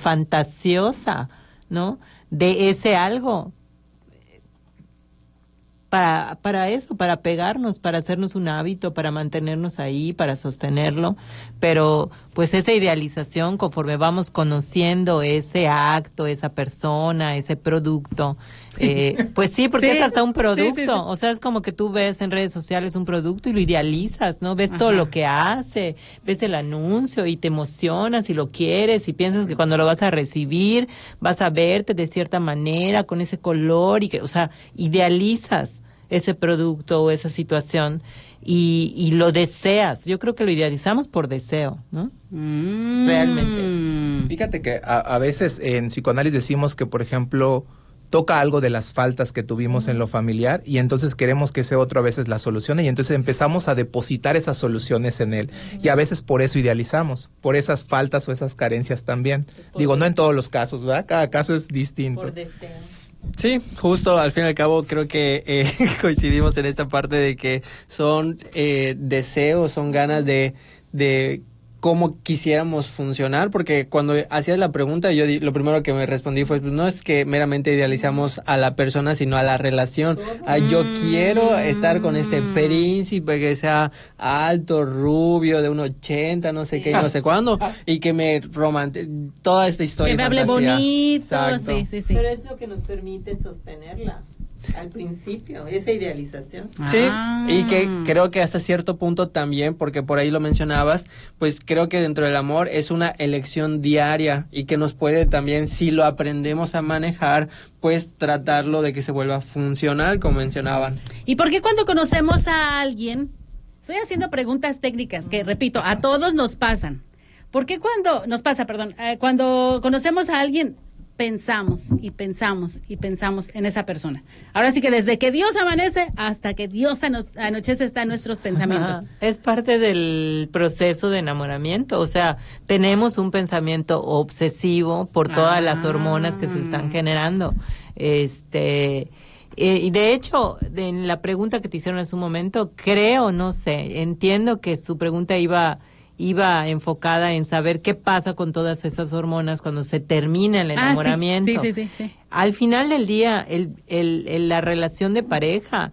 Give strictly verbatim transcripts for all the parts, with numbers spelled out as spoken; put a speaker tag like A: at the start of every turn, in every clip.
A: fantasiosa, ¿no? De ese algo. Para, para eso, para pegarnos, para hacernos un hábito, para mantenernos ahí, para sostenerlo, pero pues esa idealización, conforme vamos conociendo ese acto, esa persona, ese producto, eh, pues sí, porque sí, es hasta un producto, sí, sí, sí. O sea, es como que tú ves en redes sociales un producto y lo idealizas, ¿no? Ves Ajá. todo lo que hace, ves el anuncio y te emocionas y lo quieres y piensas que cuando lo vas a recibir vas a verte de cierta manera, con ese color, y que, o sea, idealizas ese producto o esa situación y, y lo deseas. Yo creo que lo idealizamos por deseo, ¿no? Mm. Realmente.
B: Fíjate que a, a veces en psicoanálisis decimos que, por ejemplo, toca algo de las faltas que tuvimos mm. en lo familiar y entonces queremos que ese otro a veces la solucione y entonces empezamos a depositar esas soluciones en él. Mm. Y a veces por eso idealizamos, por esas faltas o esas carencias también. Digo, no en todos los casos, ¿verdad? Cada caso es distinto.
A: Por deseo.
C: Sí, justo al fin y al cabo creo que eh, coincidimos en esta parte de que son eh, deseos, son ganas de, de cómo quisiéramos funcionar, porque cuando hacías la pregunta yo di, lo primero que me respondí fue, pues no es que meramente idealizamos a la persona, sino a la relación. Ah, yo quiero estar con este príncipe que sea alto, rubio, de un ochenta, no sé qué, no sé cuándo, y que me romante toda esta historia.
D: Que me hable bonito, sí, sí, sí.
A: Pero es lo que nos permite sostenerla. Al principio, esa idealización.
C: Sí, ah. y que creo que hasta cierto punto también, porque por ahí lo mencionabas, pues creo que dentro del amor es una elección diaria y que nos puede también, si lo aprendemos a manejar, pues tratarlo de que se vuelva funcional, como mencionaban.
D: ¿Y por qué cuando conocemos a alguien, estoy haciendo preguntas técnicas que, repito, a todos nos pasan? ¿Por qué cuando, nos pasa, perdón, eh, cuando conocemos a alguien, pensamos y pensamos y pensamos en esa persona? Ahora sí que desde que Dios amanece hasta que Dios ano- anochece están nuestros pensamientos.
A: Ajá. Es parte del proceso de enamoramiento, o sea, tenemos un pensamiento obsesivo por todas ah. las hormonas que se están generando. Este... Eh, y de hecho, de, en la pregunta que te hicieron hace un momento, creo, no sé, entiendo que su pregunta iba... iba enfocada en saber qué pasa con todas esas hormonas cuando se termina el enamoramiento.
D: Ah, sí, sí, sí, sí, sí.
A: Al final del día, el, el, el, la relación de pareja,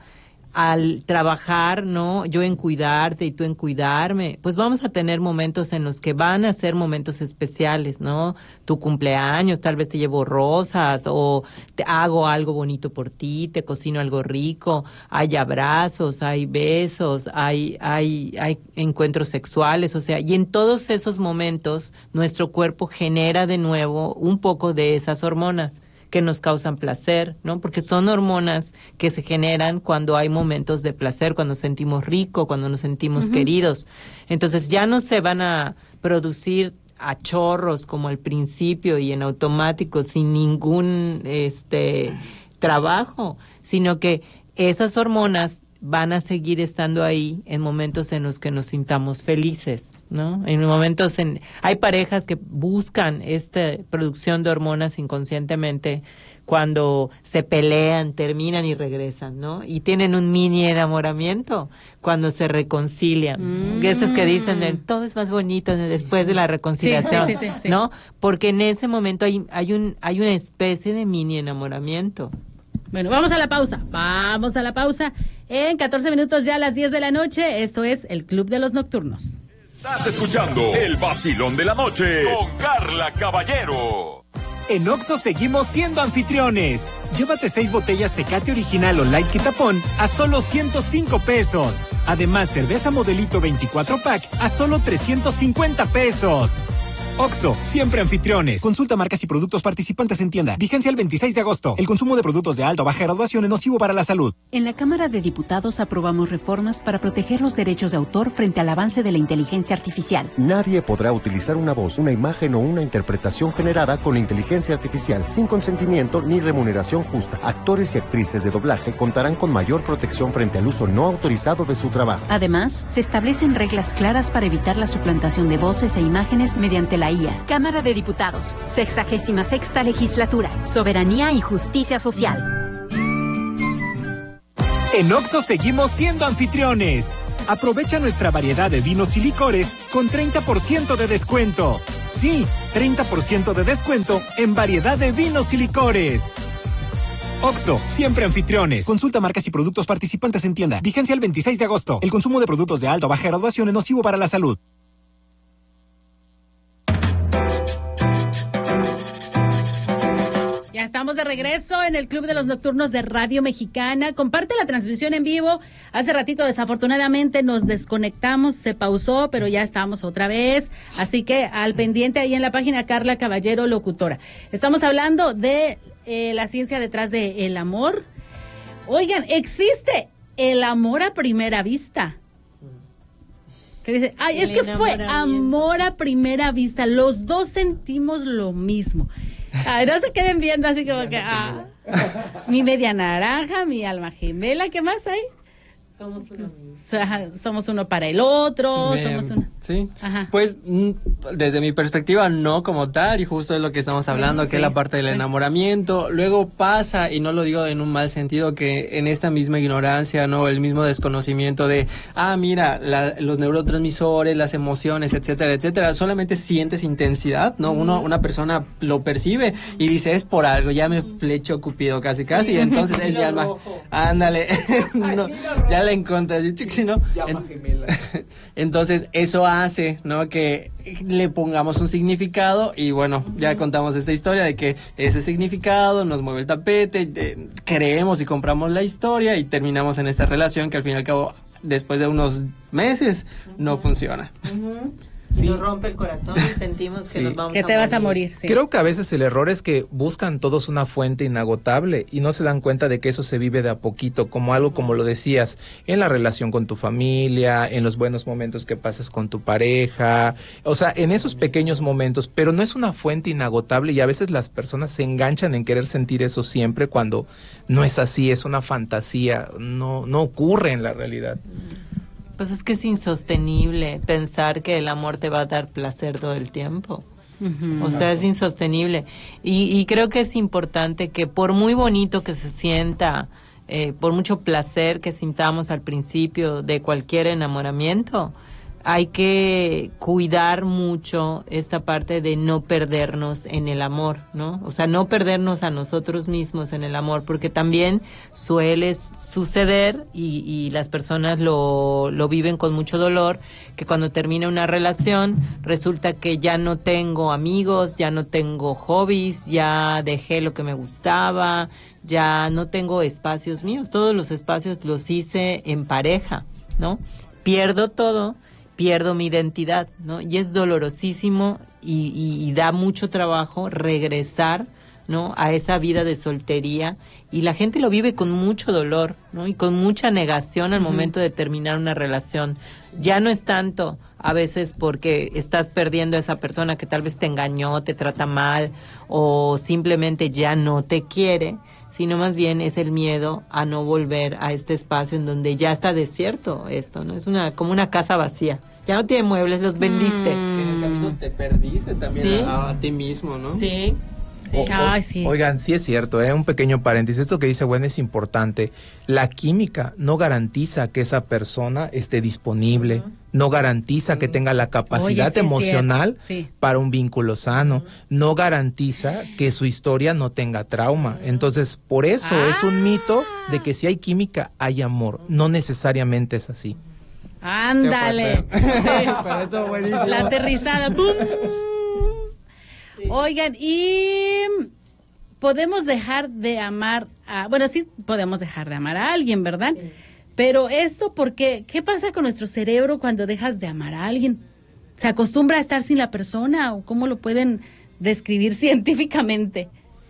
A: al trabajar, ¿no? Yo en cuidarte y tú en cuidarme, pues vamos a tener momentos en los que van a ser momentos especiales, ¿no? Tu cumpleaños, tal vez te llevo rosas o te hago algo bonito por ti, te cocino algo rico, hay abrazos, hay besos, hay, hay, hay encuentros sexuales, o sea, y en todos esos momentos nuestro cuerpo genera de nuevo un poco de esas hormonas que nos causan placer, ¿no? Porque son hormonas que se generan cuando hay momentos de placer, cuando sentimos rico, cuando nos sentimos uh-huh. queridos. Entonces ya no se van a producir a chorros como al principio y en automático sin ningún este trabajo, sino que esas hormonas van a seguir estando ahí en momentos en los que nos sintamos felices, ¿no? En momentos en hay parejas que buscan esta producción de hormonas inconscientemente cuando se pelean, terminan y regresan, ¿no? Y tienen un mini enamoramiento cuando se reconcilian. Mm. Esos que dicen de, todo es más bonito después de la reconciliación, sí, sí, sí, sí, ¿no? Porque en ese momento hay hay un hay una especie de mini enamoramiento.
D: Bueno, vamos a la pausa, vamos a la pausa. En catorce minutos ya a las diez de la noche, esto es el Club de los Nocturnos.
E: Estás escuchando El Vacilón de la Noche con Carla Caballero.
F: En Oxxo seguimos siendo anfitriones. Llévate seis botellas Tecate Original o Light Quitapón a solo ciento cinco pesos. Además, cerveza Modelito veinticuatro pack a solo trescientos cincuenta pesos. Oxxo, siempre anfitriones. Consulta marcas y productos participantes en tienda. Vigencia el veintiséis de agosto. El consumo de productos de alta o baja graduación es nocivo para la salud.
G: En la Cámara de Diputados aprobamos reformas para proteger los derechos de autor frente al avance de la inteligencia artificial.
H: Nadie podrá utilizar una voz, una imagen o una interpretación generada con inteligencia artificial sin consentimiento ni remuneración justa. Actores y actrices de doblaje contarán con mayor protección frente al uso no autorizado de su trabajo.
G: Además, se establecen reglas claras para evitar la suplantación de voces e imágenes mediante la I A.
I: Cámara de Diputados, sexagésima sexta legislatura, soberanía y justicia social.
F: En Oxxo seguimos siendo anfitriones. Aprovecha nuestra variedad de vinos y licores con treinta por ciento de descuento. Sí, treinta por ciento de descuento en variedad de vinos y licores. Oxxo, siempre anfitriones. Consulta marcas y productos participantes en tienda. Vigencia el veintiséis de agosto. El consumo de productos de alta o baja graduación es nocivo para la salud.
D: Ya estamos de regreso en el Club de los Nocturnos de Radio Mexicana. Comparte la transmisión en vivo. Hace ratito, desafortunadamente, nos desconectamos, se pausó, pero ya estamos otra vez. Así que al pendiente ahí en la página Carla Caballero, locutora. Estamos hablando de eh, la ciencia detrás de el amor. Oigan, existe el amor a primera vista. Que dice, ay, es que fue amor a primera vista. Los dos sentimos lo mismo. Ay, no se queden viendo así como que, ah, mi media naranja, mi alma gemela, ¿qué más hay?
A: Somos uno,
D: Ajá, somos uno para el otro,
C: Me,
D: somos uno.
C: Sí,
D: Ajá.
C: Pues desde mi perspectiva no como tal, y justo es lo que estamos hablando, sí, que sí. es la parte del enamoramiento. Luego pasa, y no lo digo en un mal sentido, que en esta misma ignorancia, no, el mismo desconocimiento de, ah, mira, la, los neurotransmisores, las emociones, etcétera, etcétera, solamente sientes intensidad, ¿no? Uno, una persona lo percibe y dice, es por algo, ya me flechó Cupido casi casi, y entonces es mi alma, ándale, no, ya la encontré, ¿no? Entonces eso hace, ¿no? Que le pongamos un significado, y bueno, ya contamos esta historia de que ese significado nos mueve el tapete, eh, creemos y compramos la historia y terminamos en esta relación que al fin y al cabo, después de unos meses, no funciona.
A: Uh-huh.
B: Sí.
A: Nos rompe el corazón y sentimos
B: Sí.
A: que nos vamos
D: Que
A: a
D: te
A: morir.
D: vas a morir, sí.
B: Creo que a veces el error es que buscan todos una fuente inagotable y no se dan cuenta de que eso se vive de a poquito, como algo, como lo decías, en la relación con tu familia, en los buenos momentos que pasas con tu pareja, o sea, en esos pequeños momentos, pero no es una fuente inagotable, y a veces las personas se enganchan en querer sentir eso siempre cuando no es así, es una fantasía, no, no ocurre en la realidad.
A: Pues es que es insostenible pensar que el amor te va a dar placer todo el tiempo. Uh-huh. O sea, es insostenible. Y, y creo que es importante que por muy bonito que se sienta, eh, por mucho placer que sintamos al principio de cualquier enamoramiento, hay que cuidar mucho esta parte de no perdernos en el amor, ¿no? O sea, no perdernos a nosotros mismos en el amor, porque también suele suceder, y, y las personas lo, lo viven con mucho dolor, que cuando termina una relación resulta que ya no tengo amigos, ya no tengo hobbies, ya dejé lo que me gustaba, ya no tengo espacios míos, todos los espacios los hice en pareja, ¿no? Pierdo todo, pierdo mi identidad, ¿no? Y es dolorosísimo y, y, y da mucho trabajo regresar, ¿no? A esa vida de soltería, y la gente lo vive con mucho dolor, ¿no? Y con mucha negación al uh-huh. momento de terminar una relación. Ya no es tanto a veces porque estás perdiendo a esa persona que tal vez te engañó, te trata mal o simplemente ya no te quiere, sino más bien es el miedo a no volver a este espacio en donde ya está desierto esto, ¿no? Es una como una casa vacía. Ya no tiene muebles, los vendiste.
C: Mm. En el camino te perdiste también, ¿sí? a, a ti mismo, ¿no?
A: Sí. Sí.
B: O, o,
D: Ay, sí.
B: Oigan, sí es cierto, ¿eh? Un pequeño paréntesis. Esto que dice Gwen es importante. La química no garantiza que esa persona esté disponible, uh-huh. no garantiza uh-huh. que tenga la capacidad Oye, sí, emocional sí. para un vínculo sano, uh-huh. no garantiza que su historia no tenga trauma. Uh-huh. Entonces, por eso ah. es un mito de que si hay química, hay amor. No necesariamente es así.
D: Ándale.
C: Sí. Pero esto buenísimo.
D: La aterrizada. ¡Pum! Sí. Oigan, y podemos dejar de amar a, bueno, sí podemos dejar de amar a alguien, ¿verdad? Sí. Pero esto, ¿por qué? ¿Qué pasa con nuestro cerebro cuando dejas de amar a alguien? ¿Se acostumbra a estar sin la persona o cómo lo pueden describir científicamente?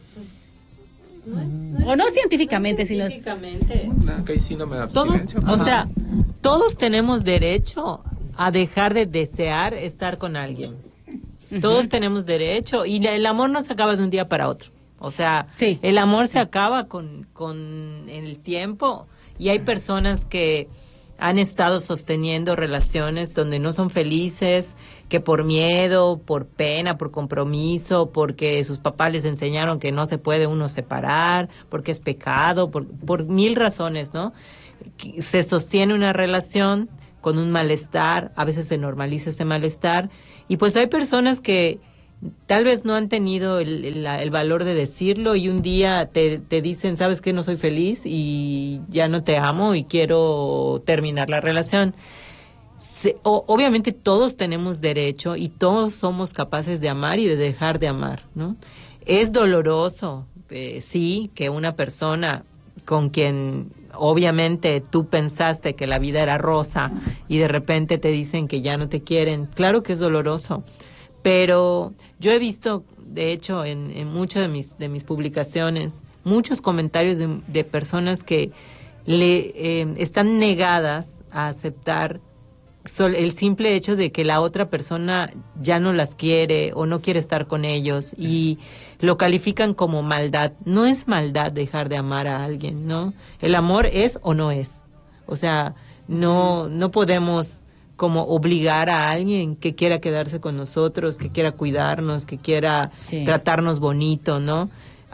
A: No es, no es,
D: o no científicamente, sino
A: científicamente.
B: No, okay, sí, no me da abstinencia.
A: Todo, o sea, todos tenemos derecho a dejar de desear estar con alguien. Todos tenemos derecho, y el amor no se acaba de un día para otro. O sea, sí. el amor se acaba con, con el tiempo, y hay personas que han estado sosteniendo relaciones donde no son felices, que por miedo, por pena, por compromiso, porque sus papás les enseñaron que no se puede uno separar, porque es pecado, por, por mil razones, ¿no? Se sostiene una relación con un malestar, a veces se normaliza ese malestar, y pues hay personas que tal vez no han tenido el, el, el valor de decirlo y un día te, te dicen, ¿sabes qué? No soy feliz y ya no te amo y quiero terminar la relación. Se, o, obviamente todos tenemos derecho y todos somos capaces de amar y de dejar de amar, ¿no? Es doloroso, eh, sí, que una persona con quien obviamente tú pensaste que la vida era rosa y de repente te dicen que ya no te quieren, claro que es doloroso. Pero yo he visto, de hecho, en, en muchas de mis, de mis publicaciones, muchos comentarios de, de personas que le eh, están negadas a aceptar sol, el simple hecho de que la otra persona ya no las quiere o no quiere estar con ellos y lo califican como maldad. No es maldad dejar de amar a alguien, ¿no? El amor es o no es. O sea, no, no podemos como obligar a alguien que quiera quedarse con nosotros, que quiera cuidarnos, que quiera sí. tratarnos bonito, ¿no?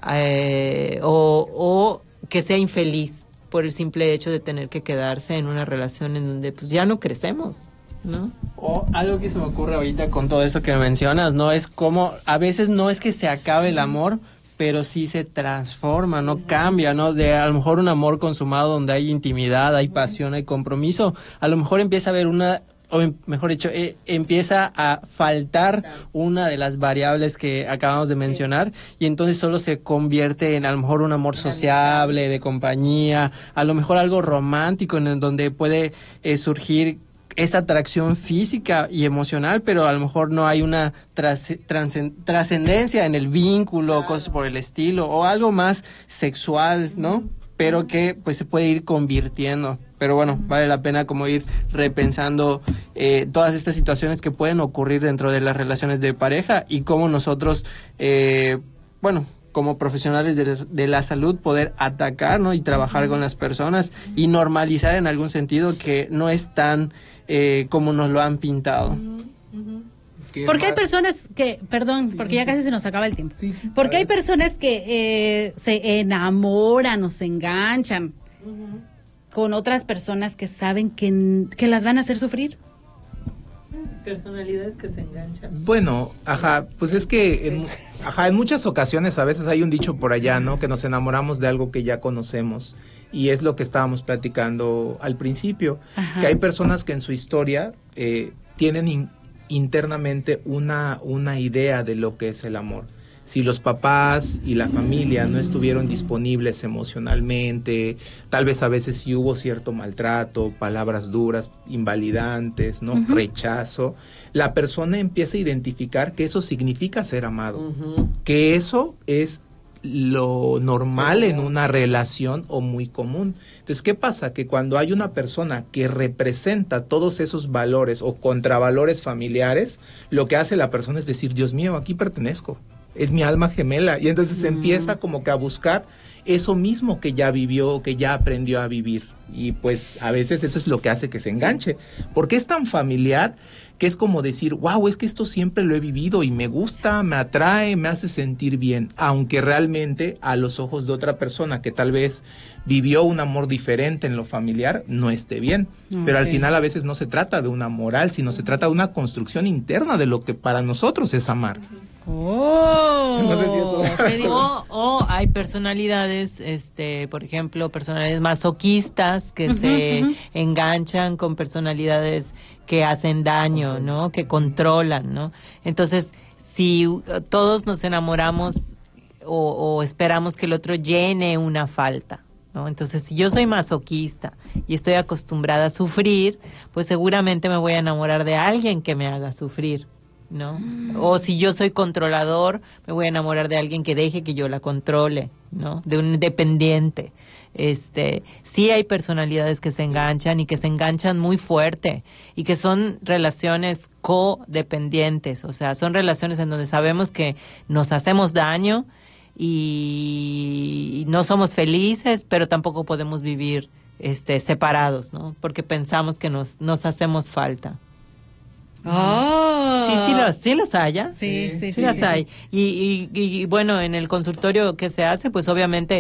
A: Eh, o, o que sea infeliz por el simple hecho de tener que quedarse en una relación en donde pues ya no crecemos, ¿no?
C: O algo que se me ocurre ahorita con todo eso que mencionas, ¿no? Es como a veces no es que se acabe el amor, pero sí se transforma, no cambia, ¿no? De a lo mejor un amor consumado donde hay intimidad, hay pasión, hay compromiso, a lo mejor empieza a haber una, o mejor dicho, eh, empieza a faltar una de las variables que acabamos de mencionar y entonces solo se convierte en a lo mejor un amor sociable, de compañía, a lo mejor algo romántico en el donde puede eh, surgir esta atracción física y emocional, pero a lo mejor no hay una tras, trascendencia en el vínculo, claro. cosas por el estilo, o algo más sexual, ¿no? Pero que pues se puede ir convirtiendo. Pero bueno, vale la pena como ir repensando eh, todas estas situaciones que pueden ocurrir dentro de las relaciones de pareja y cómo nosotros, eh, bueno, como profesionales de, de la salud, poder atacar, ¿no? Y trabajar con las personas y normalizar en algún sentido que no es tan eh, como nos lo han pintado.
D: Porque hay personas que, perdón, sí, porque ya casi se nos acaba el tiempo. Sí, sí, porque hay personas que eh, se enamoran o se enganchan uh-huh. con otras personas que saben que, que las van a hacer sufrir.
A: Personalidades que se enganchan.
B: Bueno, ajá, pues es que en, ajá, en muchas ocasiones a veces hay un dicho por allá, ¿no? Que nos enamoramos de algo que ya conocemos. Y es lo que estábamos platicando al principio, ajá. que hay personas que en su historia eh, tienen in, internamente una, una idea de lo que es el amor. Si los papás y la familia no estuvieron disponibles emocionalmente, tal vez a veces sí hubo cierto maltrato, palabras duras, invalidantes, ¿no? Uh-huh. Rechazo, la persona empieza a identificar que eso significa ser amado, uh-huh. que eso es lo normal en una relación o muy común. Entonces, ¿qué pasa? Que cuando hay una persona que representa todos esos valores o contravalores familiares, lo que hace la persona es decir, Dios mío, aquí pertenezco, es mi alma gemela, y entonces mm. se empieza como que a buscar eso mismo que ya vivió, que ya aprendió a vivir, y pues a veces eso es lo que hace que se enganche, porque es tan familiar que es como decir, wow, es que esto siempre lo he vivido y me gusta, me atrae, me hace sentir bien, aunque realmente a los ojos de otra persona que tal vez vivió un amor diferente en lo familiar, no esté bien. Okay. Pero al final a veces no se trata de una moral, sino se trata de una construcción interna de lo que para nosotros es amar.
A: Oh, no sé si eso... o, o hay personalidades, este, por ejemplo, personalidades masoquistas que uh-huh, se uh-huh. enganchan con personalidades que hacen daño, ¿no? Que controlan, ¿no? Entonces, si todos nos enamoramos o, o esperamos que el otro llene una falta, ¿no? Entonces, si yo soy masoquista y estoy acostumbrada a sufrir, pues seguramente me voy a enamorar de alguien que me haga sufrir, ¿no? Mm. O si yo soy controlador, me voy a enamorar de alguien que deje que yo la controle, ¿no? De un dependiente. Este, sí hay personalidades que se enganchan y que se enganchan muy fuerte y que son relaciones codependientes, o sea, son relaciones en donde sabemos que nos hacemos daño y no somos felices, pero tampoco podemos vivir este separados, ¿no? Porque pensamos que nos nos hacemos falta.
D: Oh.
A: Sí, sí los, sí los hay, ¿ya?
D: Sí, sí, sí,
A: sí,
D: sí
A: las
D: sí,
A: hay.
D: sí.
A: Y, y, y bueno, en el consultorio que se hace, pues obviamente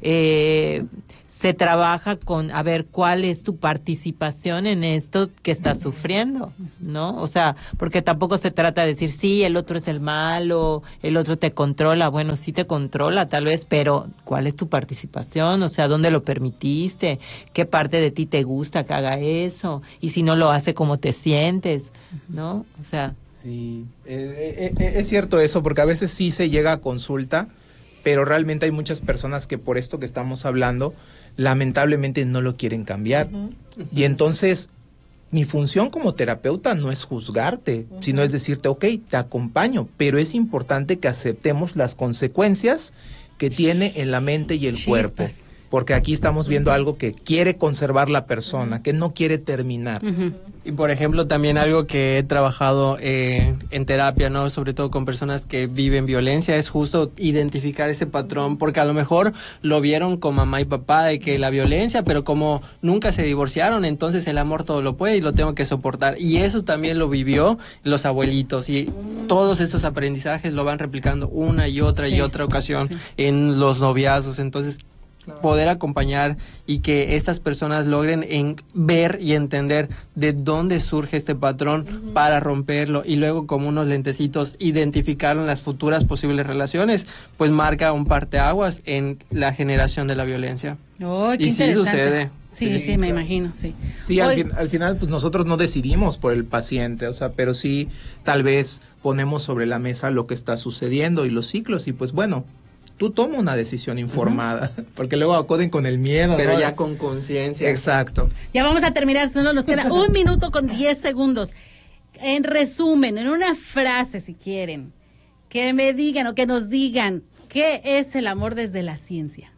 A: eh, se trabaja con a ver cuál es tu participación en esto que estás sufriendo, ¿no? O sea, porque tampoco se trata de decir, sí, el otro es el malo, el otro te controla. Bueno, sí te controla tal vez, pero ¿cuál es tu participación? O sea, ¿dónde lo permitiste? ¿Qué parte de ti te gusta que haga eso? Y si no lo hace, ¿cómo te sientes? ¿No? O sea...
B: Sí, eh, eh, es cierto eso, porque a veces sí se llega a consulta, pero realmente hay muchas personas que por esto que estamos hablando, lamentablemente no lo quieren cambiar. Uh-huh. Uh-huh. Y entonces, mi función como terapeuta no es juzgarte, uh-huh. sino es decirte, ok, te acompaño, pero es importante que aceptemos las consecuencias que tiene en la mente y el Chispas. cuerpo. Porque aquí estamos viendo algo que quiere conservar la persona, que no quiere terminar.
C: Uh-huh. Y por ejemplo, también algo que he trabajado eh, en terapia, ¿no? Sobre todo con personas que viven violencia, es justo identificar ese patrón, porque a lo mejor lo vieron con mamá y papá de que la violencia, pero como nunca se divorciaron, entonces el amor todo lo puede y lo tengo que soportar. Y eso también lo vivió los abuelitos, y todos estos aprendizajes lo van replicando una y otra sí. y otra ocasión sí. en los noviazgos. Entonces, Claro. poder acompañar y que estas personas logren en ver y entender de dónde surge este patrón uh-huh. para romperlo, y luego como unos lentecitos identificarlo en las futuras posibles relaciones, pues marca un parteaguas en la generación de la violencia.
D: Oh, qué
C: y sí sucede.
D: Sí, sí, sí, me imagino, sí.
B: Sí, al, fin, al final pues nosotros no decidimos por el paciente, o sea, pero sí tal vez ponemos sobre la mesa lo que está sucediendo y los ciclos, y pues bueno, tú toma una decisión informada, uh-huh. porque luego acuden con el miedo.
C: Pero
B: ¿no?
C: ya con conciencia.
B: Exacto.
D: Ya vamos a terminar, solo nos queda un minuto con diez segundos. En resumen, en una frase, si quieren, que me digan o que nos digan, ¿qué es el amor desde la ciencia?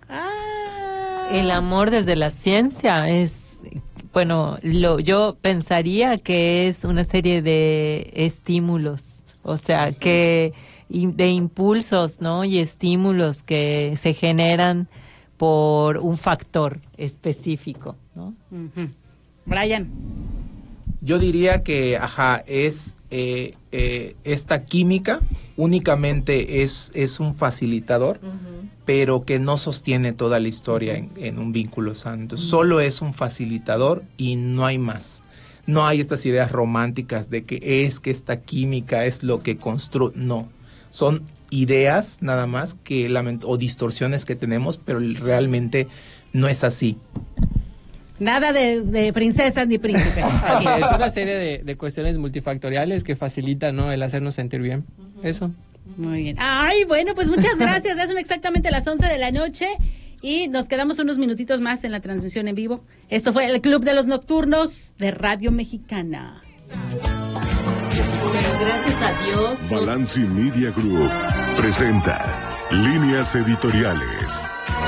A: Ah. El amor desde la ciencia es, bueno, lo, yo pensaría que es una serie de estímulos, o sea, que... de impulsos, ¿no? Y estímulos que se generan por un factor específico, ¿no?
D: Uh-huh. Brian.
B: Yo diría que, ajá, es eh, eh, esta química únicamente es, es un facilitador, uh-huh. pero que no sostiene toda la historia en, en un vínculo sano. Uh-huh. Solo es un facilitador y no hay más. No hay estas ideas románticas de que es que esta química es lo que construye. No. Son ideas nada más que o distorsiones que tenemos, pero realmente no es así.
D: Nada de, de princesas ni príncipes.
C: Así es, una serie de, de cuestiones multifactoriales que facilitan, ¿no?, el hacernos sentir bien. Uh-huh. Eso.
D: Muy bien. Ay, bueno, pues muchas gracias. Ya son exactamente las once de la noche y nos quedamos unos minutitos más en la transmisión en vivo. Esto fue el Club de los Nocturnos de Radio Mexicana.
A: Gracias a Dios.
E: Balanci Media Group presenta Líneas Editoriales.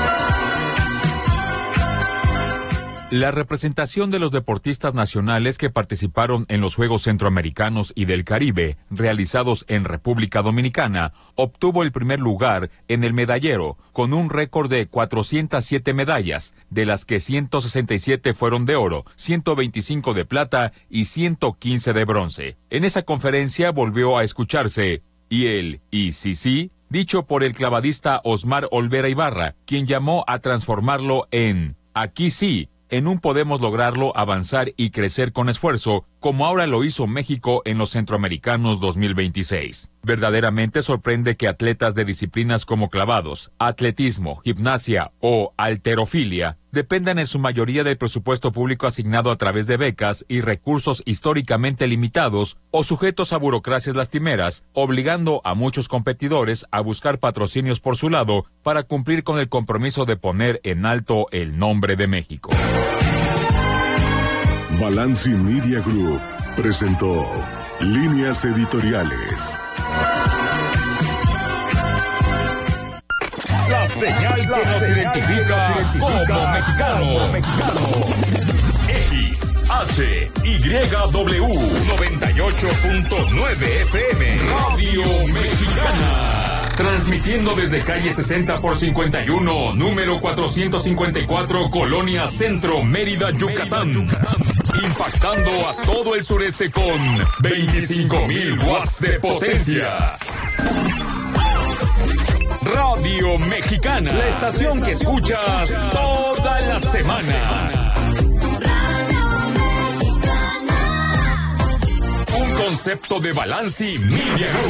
E: La representación de los deportistas nacionales que participaron en los Juegos Centroamericanos y del Caribe, realizados en República Dominicana, obtuvo el primer lugar en el medallero, con un récord de cuatrocientas siete medallas, de las que ciento sesenta y siete fueron de oro, ciento veinticinco de plata y ciento quince de bronce. En esa conferencia volvió a escucharse, y el y sí sí, dicho por el clavadista Osmar Olvera Ibarra, quien llamó a transformarlo en aquí sí, en un podemos lograrlo, avanzar y crecer con esfuerzo, como ahora lo hizo México en los Centroamericanos dos mil veintiséis. Verdaderamente sorprende que atletas de disciplinas como clavados, atletismo, gimnasia o halterofilia dependan en su mayoría del presupuesto público asignado a través de becas y recursos históricamente limitados o sujetos a burocracias lastimeras, obligando a muchos competidores a buscar patrocinios por su lado para cumplir con el compromiso de poner en alto el nombre de México. Balanci Media Group presentó Líneas Editoriales. La señal que nos identifica como mexicanos. X, H, Y, W, noventa y ocho punto nueve F M. Radio Mexicana. Transmitiendo desde calle sesenta por cincuenta y uno, número cuatrocientos cincuenta y cuatro, Colonia Centro, Mérida, Yucatán. Impactando a todo el sureste con veinticinco mil watts de potencia. Radio Mexicana, la estación que escuchas toda la semana. Un concepto de Balanci Media Group.